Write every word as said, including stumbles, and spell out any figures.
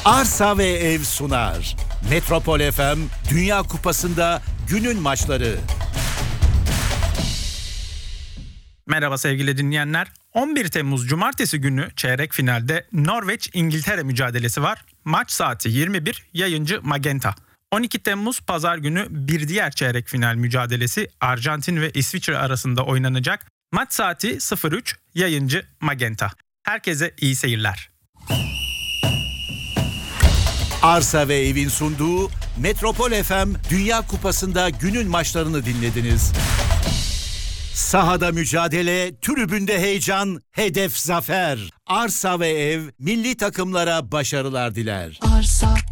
Arsa ve Ev sunar. Metropol F M Dünya Kupası'nda günün maçları. Merhaba sevgili dinleyenler. on bir Temmuz Cumartesi günü çeyrek finalde Norveç-İngiltere mücadelesi var. Maç saati yirmi bir, yayıncı Magenta. on iki Temmuz Pazar günü bir diğer çeyrek final mücadelesi Arjantin ve İsviçre arasında oynanacak. Maç saati sıfır üç, yayıncı Magenta. Herkese iyi seyirler. Arsa ve Ev'in sunduğu Metropol F M Dünya Kupası'nda günün maçlarını dinlediniz. Sahada mücadele, tribünde heyecan, hedef zafer. Arsa ve Ev milli takımlara başarılar diler. Arsa